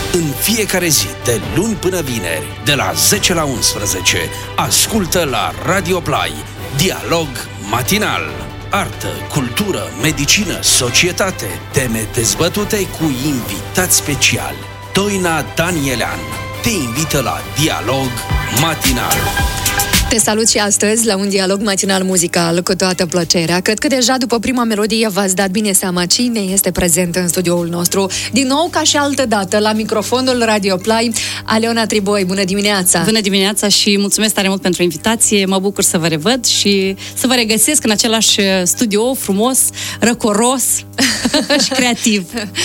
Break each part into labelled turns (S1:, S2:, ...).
S1: În fiecare zi, de luni până vineri, de la 10 la 11, ascultă la Radio Play Dialog Matinal. Artă, cultură, medicină, societate, teme dezbătute cu invitați speciali. Doina Danielean te invită la Dialog Matinal.
S2: Te salut și astăzi la un dialog matinal muzical cu toată plăcerea. Cred că deja după prima melodie v-ați dat bine seama cine este prezent în studioul nostru. Din nou, ca și altă dată, la microfonul Radio Play, Aleona Triboi. Bună dimineața!
S3: Bună dimineața și mulțumesc tare mult pentru invitație. Mă bucur să vă revăd și să vă regăsesc în același studio frumos, răcoros și creativ.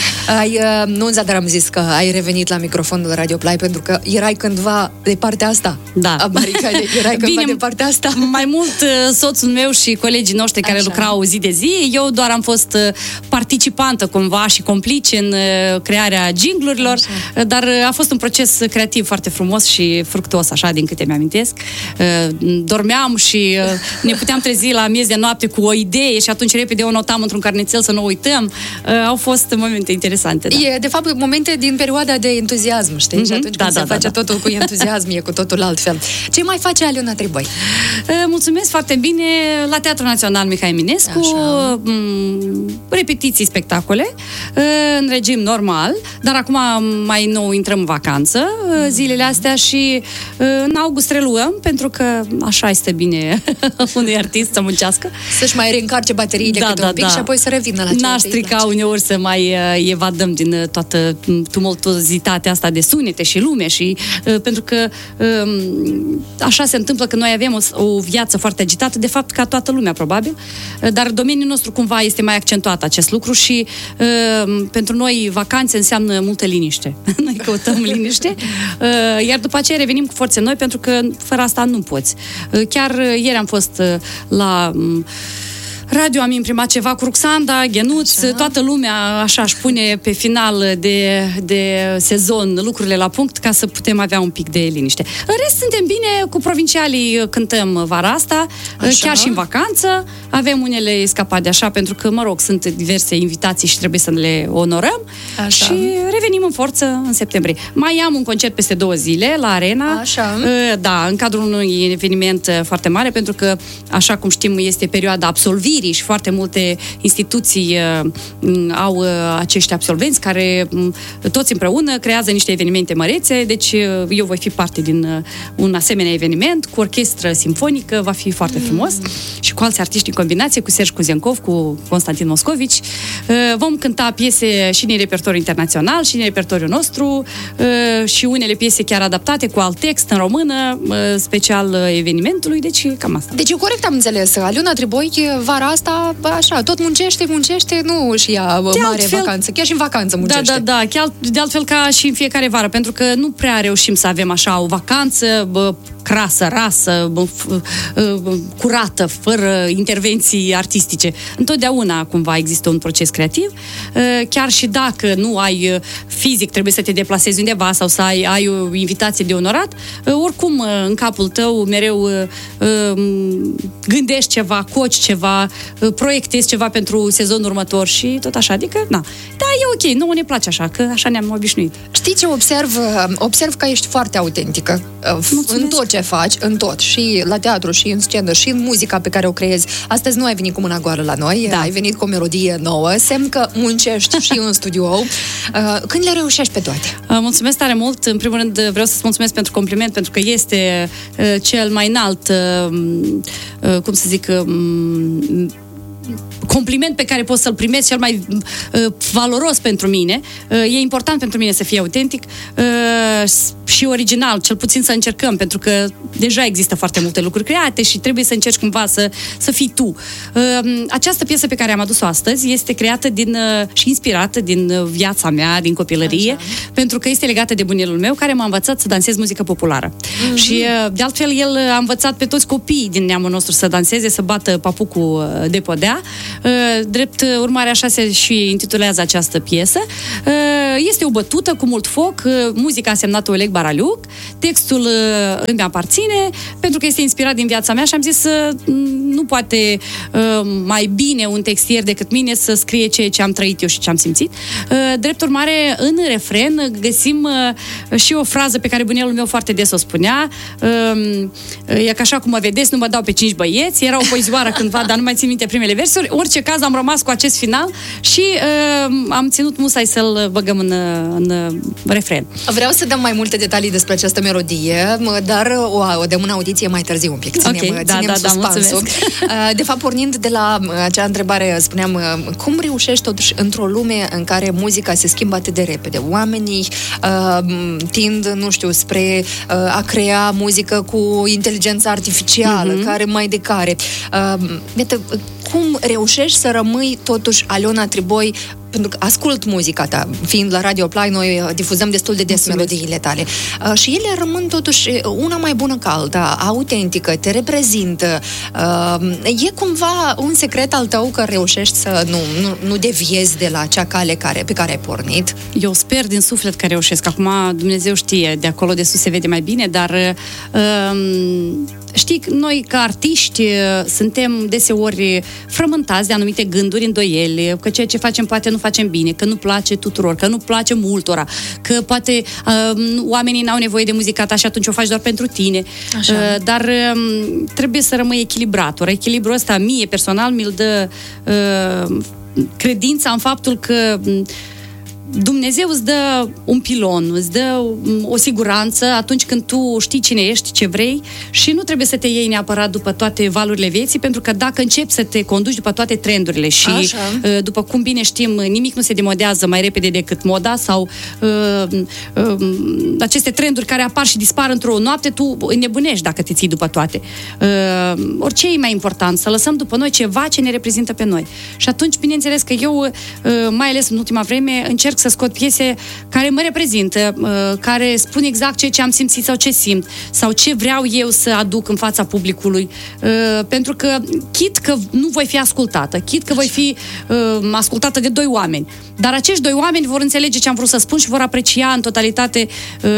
S2: Nu am zis că ai revenit la microfonul Radio Play pentru că erai cândva de partea asta.
S3: Da.
S2: A baricadei. Erai cândva de partea asta.
S3: Mai mult soțul meu și colegii noștri care lucrau zi de zi. Eu doar am fost participantă cumva și complice în crearea jingle-urilor, dar a fost un proces creativ foarte frumos și fructuos, așa, din câte mi-amintesc. Dormeam și ne puteam trezi la miez de noapte cu o idee și atunci repede o notam într-un carnețel să nu o uităm. Au fost momente interesante. Da.
S2: E, de fapt, momente din perioada de entuziasm, știi? Și atunci când se face totul cu entuziasm, e cu totul altfel. Ce mai face Aleona Triboi?
S3: Mulțumesc foarte bine la Teatrul Național Mihai Eminescu, repetiții, spectacole, în regim normal, dar acum mai nou intrăm în vacanță zilele astea și în august reluăm, pentru că așa este bine unui artist să muncească.
S2: Să-și mai reîncarce bateriile câte un pic și apoi să revină la ce
S3: n-aș strica uneori să mai evadăm din toată tumultuozitatea asta de sunete și lume și pentru că așa se întâmplă că noi avem o viață foarte agitată, de fapt ca toată lumea probabil, dar domeniul nostru cumva este mai accentuat acest lucru și pentru noi vacanțe înseamnă multă liniște. Noi căutăm liniște, iar după aceea revenim cu forțe noi, pentru că fără asta nu poți. Chiar ieri am fost la radio, am imprimat ceva cu Ruxanda, Ghenuț, toată lumea așa își pune pe final de sezon lucrurile la punct ca să putem avea un pic de liniște. În rest, suntem bine, cu provincialii cântăm vara asta, chiar și în vacanță, avem unele escapade așa, pentru că, mă rog, sunt diverse invitații și trebuie să le onorăm și revenim în forță în septembrie. Mai am un concert peste 2 zile la Arena, da, în cadrul unui eveniment foarte mare, pentru că, așa cum știm, este perioada absolvirii și foarte multe instituții au acești absolvenți care toți împreună creează niște evenimente mărețe, deci eu voi fi parte din un asemenea eveniment cu orchestră simfonică, va fi foarte frumos și cu alți artiști în combinație, cu Serge Kuzenkov, cu Constantin Moscovici. Vom cânta piese și din repertoriul internațional și din repertoriul nostru și unele piese chiar adaptate cu alt text în română, special evenimentului, deci cam asta.
S2: Deci eu corect am înțeles, Aleona Triboi vara asta, așa, tot muncește, nu își ia mare vacanță, chiar și în vacanță muncește.
S3: Da, chiar de altfel ca și în fiecare vară, pentru că nu prea reușim să avem așa o vacanță crasă, rasă, curată, fără intervenții artistice. Întotdeauna cumva există un proces creativ, chiar și dacă nu ai fizic, trebuie să te deplasezi undeva sau să ai o invitație de onorat, oricum în capul tău mereu gândești ceva, coci ceva, proiectezi ceva pentru sezonul următor și tot așa, adică, na. Da, e ok, nouă ne place așa, că așa ne-am obișnuit.
S2: Știi ce observ că ești foarte autentică. În tot ce faci, în tot, și la teatru, și în scenă, și în muzica pe care o creezi. Astăzi nu ai venit cu mâna goală la noi, ai venit cu o melodie nouă, semn că muncești și în studio. Când le reușești pe toate?
S3: Mulțumesc tare mult. În primul rând vreau să-ți mulțumesc pentru compliment, pentru că este cel mai înalt, cum să zic, compliment pe care pot să-l primesc, cel mai valoros pentru mine. E important pentru mine să fie autentic și original, cel puțin să încercăm, pentru că deja există foarte multe lucruri create și trebuie să încerci cumva să fii tu. Această piesă pe care am adus-o astăzi este creată și inspirată din viața mea, din copilărie, pentru că este legată de bunelul meu, care m-a învățat să dansez muzică populară. Și de altfel el a învățat pe toți copiii din neamul nostru să danseze, să bată papucul de podea. Drept urmare, așa se și intitulează această piesă. Este o bătută cu mult foc, muzica a semnat Oleg Baraliuc, textul îmi aparține, pentru că este inspirat din viața mea și am zis nu poate mai bine un textier decât mine să scrie ceea ce am trăit eu și ce am simțit. Drept urmare, în refren găsim și o frază pe care bunelul meu foarte des o spunea, e că așa cum mă vedeți, nu mă dau pe 5 băieți, era o poezioară cândva, dar nu mai țin minte primele versuri. Orice caz, am rămas cu acest final și am ținut musai să-l băgăm în refren.
S2: Vreau să dăm mai multe detalii despre această melodie, dar o dăm în audiție mai târziu un pic. Ținem suspansul. De fapt, pornind de la acea întrebare, spuneam, cum reușești totuși într-o lume în care muzica se schimbă atât de repede? Oamenii tind, nu știu, spre a crea muzică cu inteligența artificială, care mai de care. Cum reușești să rămâi totuși Aliona Triboi, pentru că ascult muzica ta, fiind la Radio Play, noi difuzăm destul de des melodiile tale. Și ele rămân totuși una mai bună ca alta, autentică, te reprezintă. E cumva un secret al tău că reușești să nu deviezi de la acea cale pe care ai pornit?
S3: Eu sper din suflet că reușesc. Acum Dumnezeu știe, de acolo de sus se vede mai bine, dar știi, noi ca artiști suntem deseori frământați de anumite gânduri, îndoieli, că ceea ce facem poate nu facem bine, că nu place tuturor, că nu place multora, că poate oamenii n-au nevoie de muzica ta și atunci o faci doar pentru tine. Dar trebuie să rămâi echilibrat. Ori echilibrul ăsta mie personal mi-l dă credința în faptul că Dumnezeu îți dă un pilon, îți dă o siguranță atunci când tu știi cine ești, ce vrei și nu trebuie să te iei neapărat după toate valurile vieții, pentru că dacă începi să te conduci după toate trendurile și după cum bine știm, nimic nu se demodează mai repede decât moda sau aceste trenduri care apar și dispar într-o noapte, tu înnebunești dacă te ții după toate. Orice e mai important, să lăsăm după noi ceva ce ne reprezintă pe noi. Și atunci, bineînțeles că eu, mai ales în ultima vreme, încerc să scot piese care mă reprezintă, care spun exact ce am simțit sau ce simt, sau ce vreau eu să aduc în fața publicului. Pentru că, chit că nu voi fi ascultată, chit că voi fi ascultată de 2 oameni, dar acești 2 oameni vor înțelege ce am vrut să spun și vor aprecia în totalitate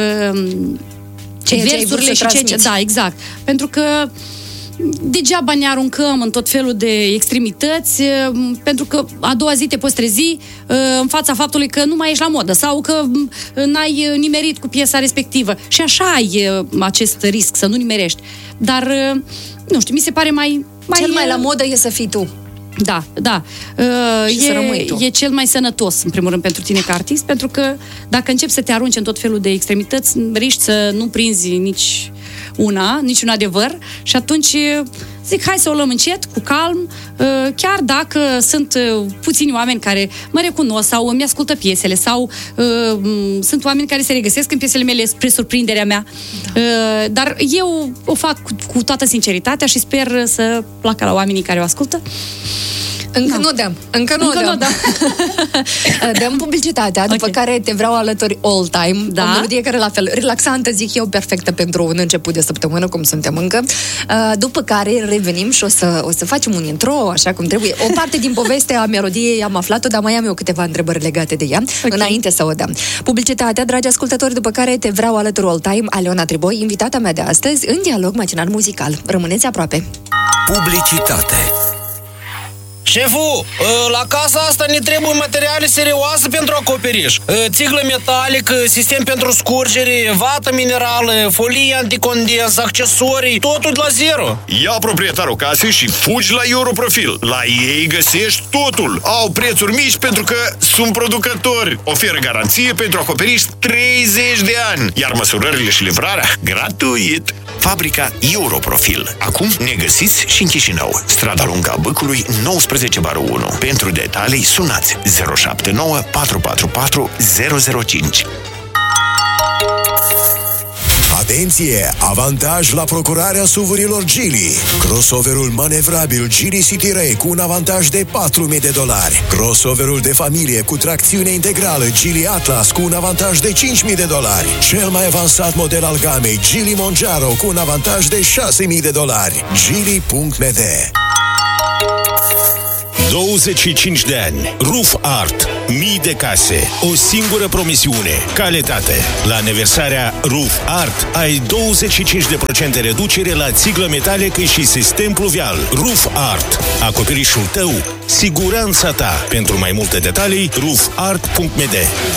S3: versurile și ce... Da, exact. Pentru că degeaba ne aruncăm în tot felul de extremități, pentru că a doua zi te poți trezi în fața faptului că nu mai ești la modă sau că n-ai nimerit cu piesa respectivă. Și așa ai acest risc, să nu nimerești. Dar, nu știu, mi se pare mai
S2: cel mai la modă e să fii tu.
S3: Da. E cel mai sănătos, în primul rând, pentru tine ca artist, pentru că dacă începi să te arunci în tot felul de extremități, riști să nu prinzi niciun adevăr și atunci zic, hai să o luăm încet, cu calm, chiar dacă sunt puțini oameni care mă recunosc sau îmi ascultă piesele sau sunt oameni care se regăsesc în piesele mele spre surprinderea mea. Dar eu o fac cu toată sinceritatea și sper să placă la oamenii care o ascultă.
S2: Încă nu dăm. Dăm publicitatea, după care te vreau alături all time. O melodie care la fel, relaxantă, zic eu, perfectă pentru un început de săptămână, cum suntem încă. După care revenim și o să facem un intro, așa cum trebuie. O parte din poveste a melodiei am aflat-o, dar mai am eu câteva întrebări legate de ea, înainte să o dăm. Publicitatea, dragi ascultători, după care te vreau alături all time, Aliona Triboi, invitata mea de astăzi, în dialog matinal muzical. Rămâneți aproape.
S1: Publicitate.
S4: Șeful, la casa asta ne trebuie materiale serioase pentru acoperiș. Țiglă metalică, sistem pentru scurgere, vată minerală, folie anticondens, accesorii, totul de la zero.
S5: Ia proprietarul casei și fugi la Europrofil. La ei găsești totul. Au prețuri mici pentru că sunt producători. Oferă garanție pentru acoperiș 30 de ani. Iar măsurările și livrarea gratuit.
S1: Fabrica Europrofil. Acum ne găsiți și în Chișinău. Strada Lungă a Băcului, 19/1. Pentru detalii sunați 079 444 005.
S6: Atenție! Avantaj la procurarea SUV-urilor Geely. Crossoverul manevrabil Geely City Ray cu un avantaj de $4.000. Crossoverul de familie cu tracțiune integrală Geely Atlas cu un avantaj de $5.000. Cel mai avansat model al gamei Geely Monjaro cu un avantaj de $6.000. Geely.md.
S7: 25 de ani. Roof Art. Mii de case. O singură promisiune. Calitate. La aniversarea Roof Art ai 25% reducere la țiglă metalică și sistem pluvial. Roof Art. Acoperișul tău. Siguranța ta. Pentru mai multe detalii, roofart.md.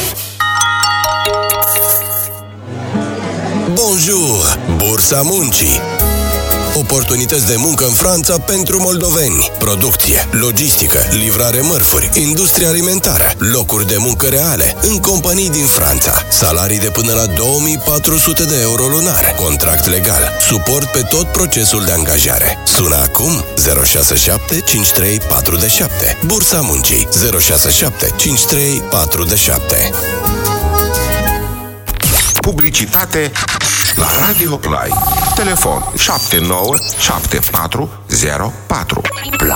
S6: Bonjour! Bursa Muncii. Oportunități de muncă în Franța pentru moldoveni. Producție, logistică, livrare mărfuri, industrie alimentară, locuri de muncă reale, în companii din Franța. Salarii de până la 2400 de euro lunar. Contract legal. Suport pe tot procesul de angajare. Sună acum 067 53 47. Bursa Muncii 067 53 47.
S8: Publicitate la Radio Play. Telefon 797404.